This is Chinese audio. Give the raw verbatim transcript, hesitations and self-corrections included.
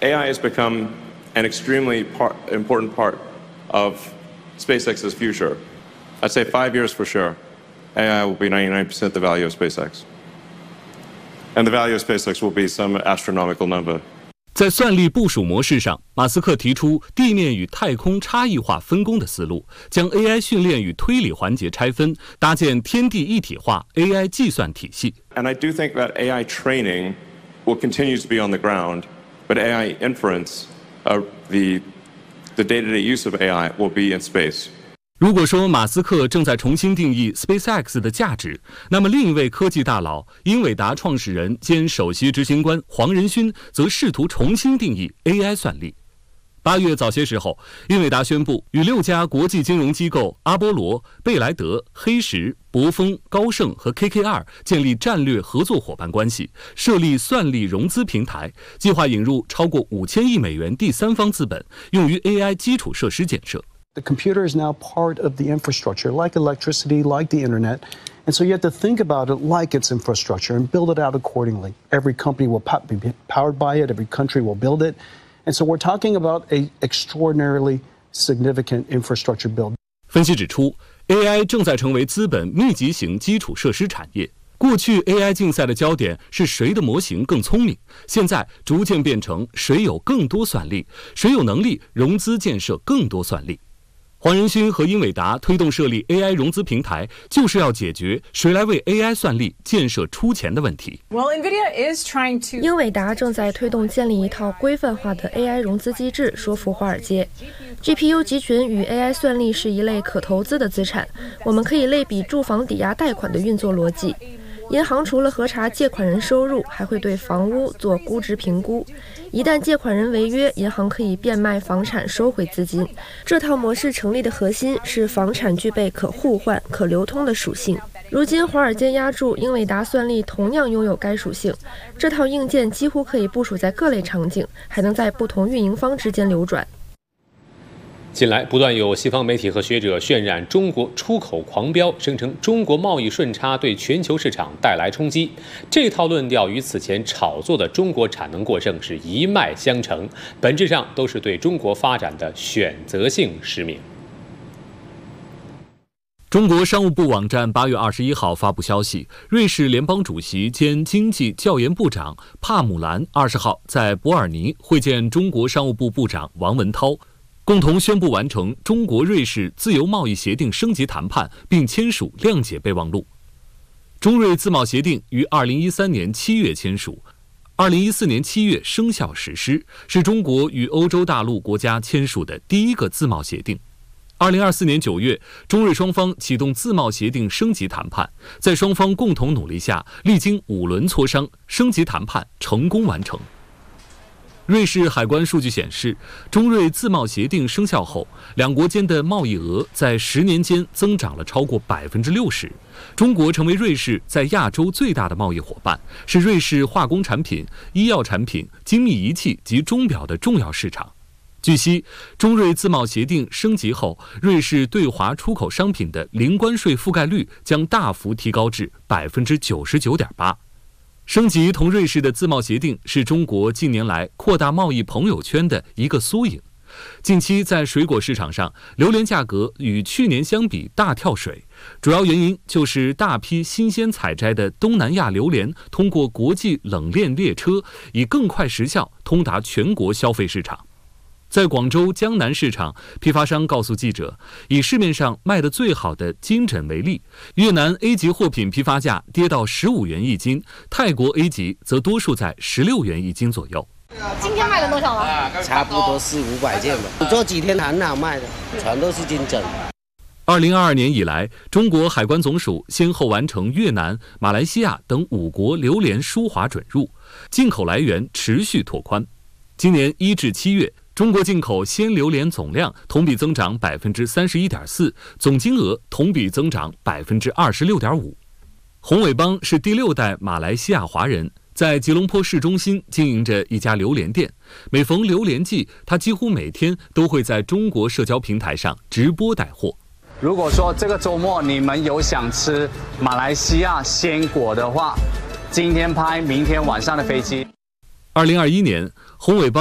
A I has become an extremely part, important part of SpaceX's future. I'd say five years for sure, A I will be ninety-nine percent the value of SpaceX. And the value of SpaceX will be some astronomical number. 在算力部署模式上，马斯克提出地面与太空差异化分工的思路，将 A I 训练与推理环节拆分，搭建天地一体化 A I 计算体系。 And I do think that A I training will continue to be on the ground, but A I inference, uh, the the day-to-day use of A I will be in space. 如果说马斯克正在重新定义 SpaceX 的价值，那么另一位科技大佬英伟达创始人兼首席执行官黄仁勋则试图重新定义 A I 算力。八月早些时候，英伟达宣布与六家国际金融机构阿波罗、贝莱德、黑石、博丰、高盛和 K K R 建立战略合作伙伴关系，设立算力融资平台，计划引入超过五千亿美元第三方资本，用于 A I 基础设施建设。 The computer is now part of the infrastructure, like electricity, like the internet. And so you have to think about it like its infrastructure and build it out accordingly. Every company will be powered by it. Every country will build it. And so we're talking about an extraordinarily significant infrastructure build. 分析指出 ，A I 正在成为资本密集型基础设施产业。过去 A I 竞赛的焦点是谁的模型更聪明，现在逐渐变成谁有更多算力，谁有能力融资建设更多算力。黄仁勋和英伟达推动设立 A I 融资平台，就是要解决谁来为 A I 算力建设出钱的问题。 英伟达正在推动建立一套规范化的 A I 融资机制，说服华尔街。G P U 集群与 A I 算力是一类可投资的资产，我们可以类比住房抵押贷款的运作逻辑。银行除了核查借款人收入，还会对房屋做估值评估。一旦借款人违约，银行可以变卖房产收回资金。这套模式成立的核心是房产具备可互换、可流通的属性。如今，华尔街押注英伟达算力同样拥有该属性。这套硬件几乎可以部署在各类场景，还能在不同运营方之间流转。 近来不断有西方媒体和学者渲染中国出口狂飙，声称中国贸易顺差对全球市场带来冲击。这套论调与此前炒作的中国产能过剩是一脉相承，本质上都是对中国发展的选择性失明。 中国商务部网站八月二十一号发布消息，瑞士联邦主席兼经济教研部长帕姆兰二十号在伯尔尼会见中国商务部部长王文涛。共同宣布完成中国瑞士自由贸易协定升级谈判，并签署谅解备忘录。中瑞自贸协定于二零一三年七月签署，二零一四年七月生效实施，是中国与欧洲大陆国家签署的第一个自贸协定。二零二四年九月，中瑞双方启动自贸协定升级谈判，在双方共同努力下，历经五轮磋商，升级谈判成功完成。瑞士海关数据显示，中瑞自贸协定生效后，两国间的贸易额在十年间增长了超过百分之六十。中国成为瑞士在亚洲最大的贸易伙伴，是瑞士化工产品、医药产品、精密仪器及钟表的重要市场。据悉，中瑞自贸协定升级后，瑞士对华出口商品的零关税覆盖率将大幅提高至百分之九十九点八。升级同瑞士的自贸协定是中国近年来扩大贸易朋友圈的一个缩影。近期在水果市场上，榴莲价格与去年相比大跳水，主要原因就是大批新鲜采摘的东南亚榴莲通过国际冷链列车，以更快时效通达全国消费市场。在广州江南市场，批发商告诉记者，以市面上卖得最好的金枕为例，越南 A 级货品批发价跌到十五元一斤，泰国 A 级则多数在十六元一斤左右。 今天卖了多少了？ 差不多四五百件吧，这几天很好卖的，全都是金枕。 二零二二年以来，中国海关总署先后完成越南、马来西亚等五国榴莲输华准入，进口来源持续拓宽。今年一至七月，中国进口鲜榴莲总量同比增长百分之三十一点四，总金额同比增长百分之二十六点五。洪伟邦是第六代马来西亚华人，在吉隆坡市中心经营着一家榴莲店。每逢榴莲季，他几乎每天都会在中国社交平台上直播带货。 如果说这个周末你们有想吃马来西亚鲜果的话，今天拍，明天晚上的飞机。 二零二一年，洪伟邦